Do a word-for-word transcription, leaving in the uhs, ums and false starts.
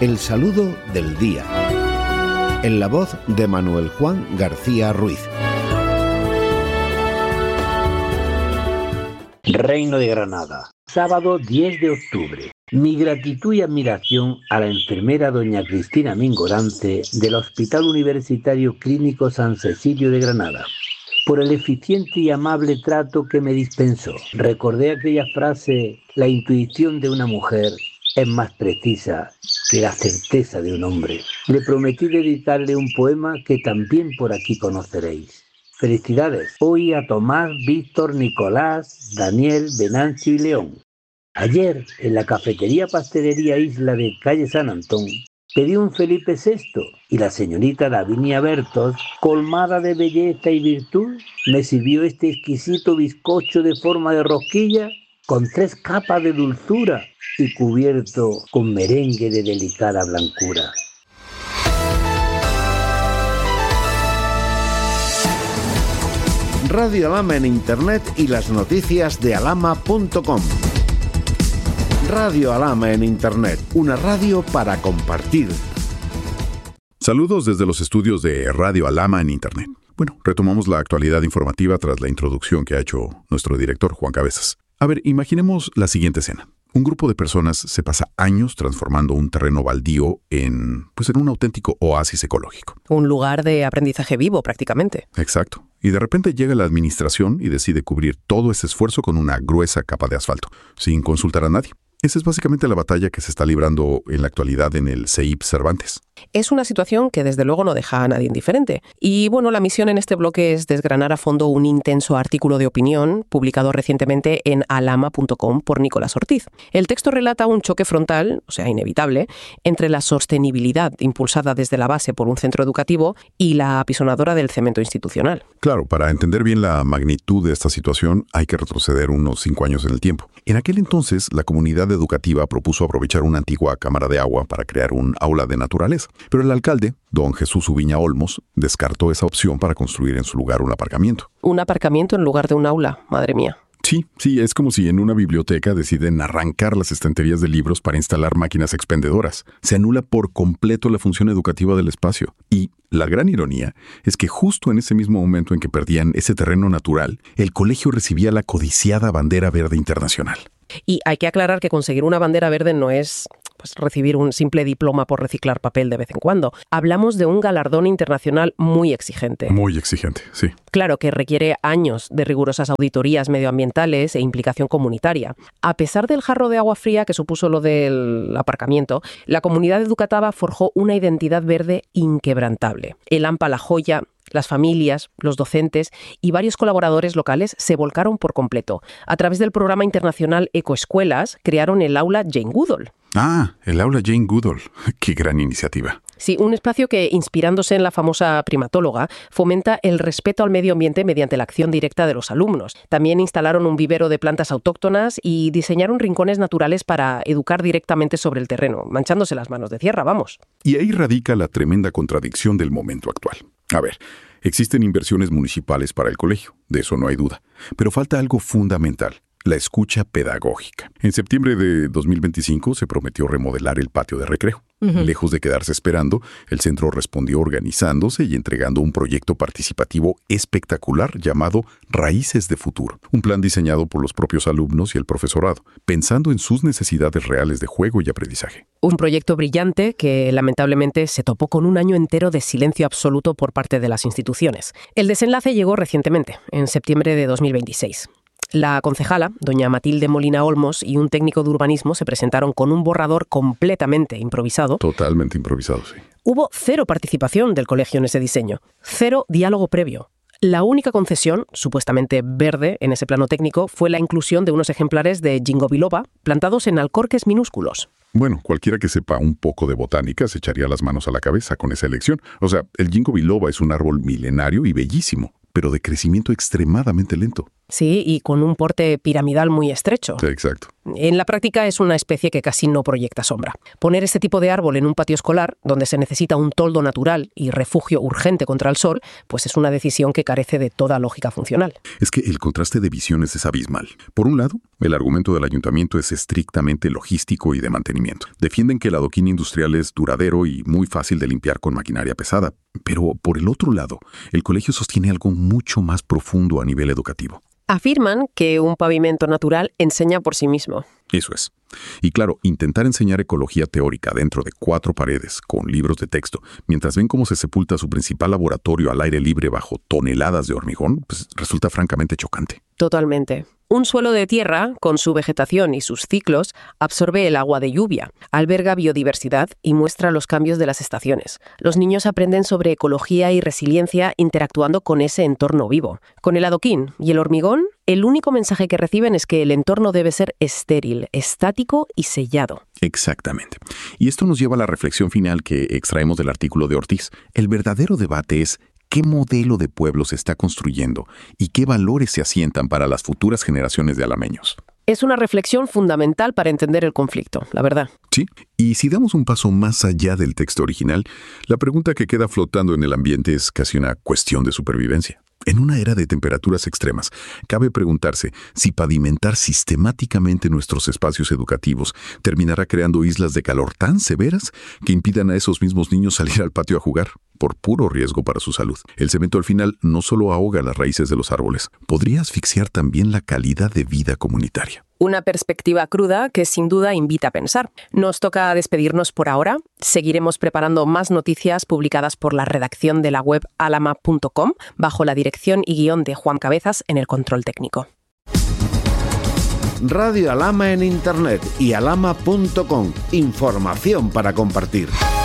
El saludo del día. En la voz de Manuel Juan García Ruiz. Reino de Granada, sábado diez de octubre. Mi gratitud y admiración a la enfermera doña Cristina Mingorance del Hospital Universitario Clínico San Cecilio de Granada, por el eficiente y amable trato que me dispensó. Recordé aquella frase: la intuición de una mujer es más precisa que la certeza de un hombre. Le prometí dedicarle un poema que también por aquí conoceréis. Felicidades hoy a Tomás, Víctor, Nicolás, Daniel, Venancio y León. Ayer, en la cafetería Pastelería Isla de calle San Antón, pedí un Felipe sexto y la señorita Davinia Bertos, colmada de belleza y virtud, me sirvió este exquisito bizcocho de forma de rosquilla con tres capas de dulzura y cubierto con merengue de delicada blancura. Radio Alhama en Internet y las noticias de alhama punto com. Radio Alhama en Internet, una radio para compartir. Saludos desde los estudios de Radio Alhama en Internet. Bueno, retomamos la actualidad informativa tras la introducción que ha hecho nuestro director Juan Cabezas. A ver, imaginemos la siguiente escena. Un grupo de personas se pasa años transformando un terreno baldío en, pues, en un auténtico oasis ecológico. Un lugar de aprendizaje vivo, prácticamente. Exacto. Y de repente llega la administración y decide cubrir todo ese esfuerzo con una gruesa capa de asfalto, sin consultar a nadie. Esa es básicamente la batalla que se está librando en la actualidad en el C I P Cervantes. Es una situación que desde luego no deja a nadie indiferente. Y bueno, la misión en este bloque es desgranar a fondo un intenso artículo de opinión publicado recientemente en alhama punto com por Nicolás Ortiz. El texto relata un choque frontal, o sea, inevitable, entre la sostenibilidad impulsada desde la base por un centro educativo y la apisonadora del cemento institucional. Claro, para entender bien la magnitud de esta situación hay que retroceder unos cinco años en el tiempo. En aquel entonces, la comunidad educativa propuso aprovechar una antigua cámara de agua para crear un aula de naturaleza. Pero el alcalde, don Jesús Ubiña Olmos, descartó esa opción para construir en su lugar un aparcamiento. Un aparcamiento en lugar de un aula, madre mía. Sí, sí, es como si en una biblioteca deciden arrancar las estanterías de libros para instalar máquinas expendedoras. Se anula por completo la función educativa del espacio. Y la gran ironía es que justo en ese mismo momento en que perdían ese terreno natural, el colegio recibía la codiciada bandera verde internacional. Y hay que aclarar que conseguir una bandera verde no es pues, recibir un simple diploma por reciclar papel de vez en cuando. Hablamos de un galardón internacional muy exigente. Muy exigente, sí. Claro que requiere años de rigurosas auditorías medioambientales e implicación comunitaria. A pesar del jarro de agua fría que supuso lo del aparcamiento, la comunidad educativa forjó una identidad verde inquebrantable. El AMPA La Joya, las familias, los docentes y varios colaboradores locales se volcaron por completo. A través del programa internacional Ecoescuelas crearon el aula Jane Goodall. Ah, el aula Jane Goodall. ¡Qué gran iniciativa! Sí, un espacio que, inspirándose en la famosa primatóloga, fomenta el respeto al medio ambiente mediante la acción directa de los alumnos. También instalaron un vivero de plantas autóctonas y diseñaron rincones naturales para educar directamente sobre el terreno, manchándose las manos de tierra, vamos. Y ahí radica la tremenda contradicción del momento actual. A ver, existen inversiones municipales para el colegio, de eso no hay duda, pero falta algo fundamental: la escucha pedagógica. En septiembre de dos mil veinticinco se prometió remodelar el patio de recreo. Uh-huh. Lejos de quedarse esperando, el centro respondió organizándose y entregando un proyecto participativo espectacular llamado Raíces de Futuro. Un plan diseñado por los propios alumnos y el profesorado, pensando en sus necesidades reales de juego y aprendizaje. Un proyecto brillante que lamentablemente se topó con un año entero de silencio absoluto por parte de las instituciones. El desenlace llegó recientemente, en septiembre de dos mil veintiséis. La concejala, doña Matilde Molina Olmos, y un técnico de urbanismo se presentaron con un borrador completamente improvisado. Totalmente improvisado, sí. Hubo cero participación del colegio en ese diseño, cero diálogo previo. La única concesión, supuestamente verde, en ese plano técnico, fue la inclusión de unos ejemplares de ginkgo biloba plantados en alcorques minúsculos. Bueno, cualquiera que sepa un poco de botánica se echaría las manos a la cabeza con esa elección. O sea, el ginkgo biloba es un árbol milenario y bellísimo, pero de crecimiento extremadamente lento. Sí, y con un porte piramidal muy estrecho. Sí, exacto. En la práctica es una especie que casi no proyecta sombra. Poner este tipo de árbol en un patio escolar, donde se necesita un toldo natural y refugio urgente contra el sol, pues es una decisión que carece de toda lógica funcional. Es que el contraste de visiones es abismal. Por un lado, el argumento del ayuntamiento es estrictamente logístico y de mantenimiento. Defienden que el adoquín industrial es duradero y muy fácil de limpiar con maquinaria pesada. Pero por el otro lado, el colegio sostiene algo mucho más profundo a nivel educativo. Afirman que un pavimento natural enseña por sí mismo. Eso es. Y claro, intentar enseñar ecología teórica dentro de cuatro paredes, con libros de texto, mientras ven cómo se sepulta su principal laboratorio al aire libre bajo toneladas de hormigón, pues resulta francamente chocante. Totalmente. Un suelo de tierra, con su vegetación y sus ciclos, absorbe el agua de lluvia, alberga biodiversidad y muestra los cambios de las estaciones. Los niños aprenden sobre ecología y resiliencia interactuando con ese entorno vivo. Con el adoquín y el hormigón, el único mensaje que reciben es que el entorno debe ser estéril, estático y sellado. Exactamente. Y esto nos lleva a la reflexión final que extraemos del artículo de Ortiz. El verdadero debate es ¿qué modelo de pueblo se está construyendo y qué valores se asientan para las futuras generaciones de alameños? Es una reflexión fundamental para entender el conflicto, la verdad. Sí, y si damos un paso más allá del texto original, la pregunta que queda flotando en el ambiente es casi una cuestión de supervivencia. En una era de temperaturas extremas, cabe preguntarse si pavimentar sistemáticamente nuestros espacios educativos terminará creando islas de calor tan severas que impidan a esos mismos niños salir al patio a jugar, por puro riesgo para su salud. El cemento al final no solo ahoga las raíces de los árboles, podría asfixiar también la calidad de vida comunitaria. Una perspectiva cruda que sin duda invita a pensar. Nos toca despedirnos por ahora. Seguiremos preparando más noticias publicadas por la redacción de la web alama punto com bajo la dirección y guión de Juan Cabezas en el control técnico. Radio Alama en Internet y alama punto com. Información para compartir.